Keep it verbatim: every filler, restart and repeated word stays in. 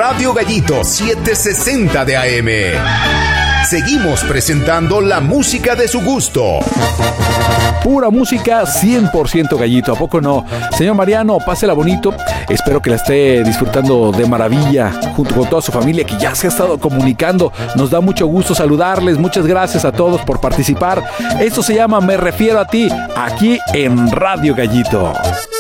Radio Gallito setecientos sesenta de A M. Seguimos presentando la música de su gusto. Pura música cien por ciento Gallito, ¿a poco no? Señor Mariano, pásela bonito. Espero que la esté disfrutando de maravilla junto con toda su familia que ya se ha estado comunicando. Nos da mucho gusto saludarles. Muchas gracias a todos por participar. Esto se llama Me Refiero a Ti, aquí en Radio Gallito.